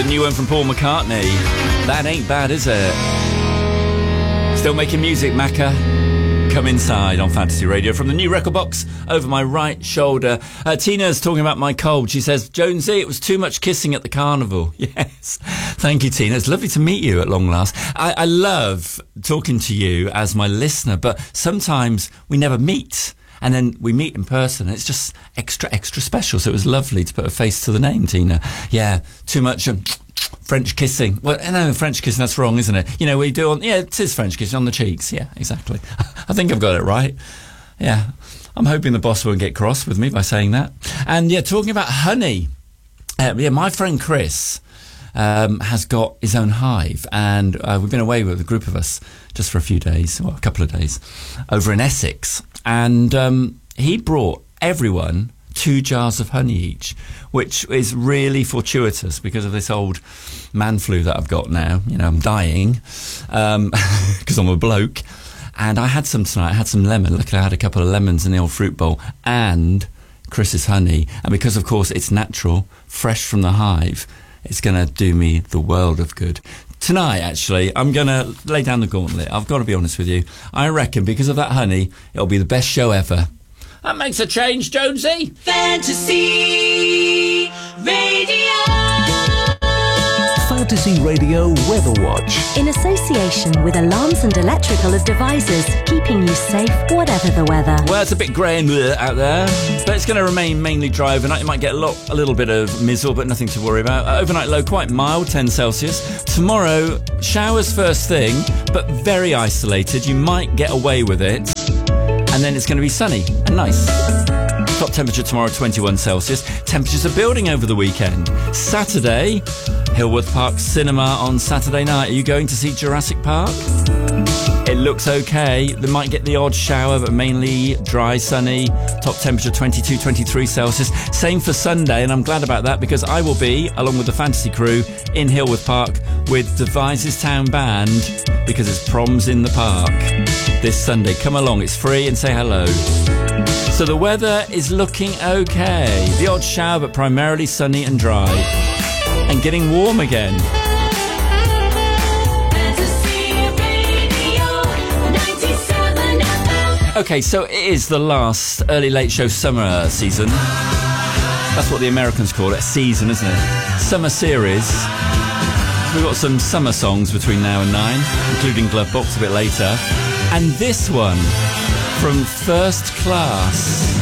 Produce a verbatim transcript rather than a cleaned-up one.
new one from Paul McCartney. That ain't bad, is it? Still making music, Macca. Come inside on Fantasy Radio from the new record box over my right shoulder. Uh, Tina's talking about my cold. She says, Jonesy, it was too much kissing at the carnival. Yes. Thank you, Tina. It's lovely to meet you at long last. I, I love talking to you as my listener, but sometimes we never meet. And then we meet in person, and it's just extra, extra special. So it was lovely to put a face to the name, Tina. Yeah, too much um, French kissing. Well, no, French kissing, that's wrong, isn't it? You know, we do on, yeah, it is French kissing on the cheeks. Yeah, exactly. I think I've got it right. Yeah, I'm hoping the boss won't get cross with me by saying that. And yeah, talking about honey. Uh, yeah, my friend Chris um, has got his own hive, and uh, we've been away with a group of us just for a few days, well, a couple of days, over in Essex. And um, he brought everyone two jars of honey each, which is really fortuitous because of this old man flu that I've got now. You know, I'm dying because um, I'm a bloke. And I had some tonight. I had some lemon. Look, I had a couple of lemons in the old fruit bowl and Chris's honey. And because, of course, it's natural, fresh from the hive, it's going to do me the world of good. Tonight, actually, I'm going to lay down the gauntlet. I've got to be honest with you. I reckon because of that honey, it'll be the best show ever. That makes a change, Jonesy. Fantasy Radio. Fantasy Radio Weather Watch. In association with Alarms and Electrical Devices, keeping you safe whatever the weather. Well, it's a bit grey and bleh out there, but it's going to remain mainly dry overnight. You might get a, lot, a little bit of mizzle, but nothing to worry about. Uh, overnight low, quite mild, ten Celsius. Tomorrow, showers first thing, but very isolated. You might get away with it. And then it's going to be sunny and nice. Top temperature tomorrow, twenty-one Celsius. Temperatures are building over the weekend. Saturday, Hillworth Park Cinema on Saturday night. Are you going to see Jurassic Park? It looks okay. They might get the odd shower, but mainly dry, sunny. Top temperature twenty-two, twenty-three Celsius. Same for Sunday, and I'm glad about that because I will be, along with the fantasy crew, in Hillworth Park with Devizes Town Band because it's proms in the park this Sunday. Come along, it's free, and say hello. So the weather is looking okay. The odd shower, but primarily sunny and dry. And getting warm again. Okay, so it is the last early late show summer season. That's what the Americans call it, season, isn't it? Summer series. We've got some summer songs between now and nine, including Glove Box a bit later. And this one from First Class.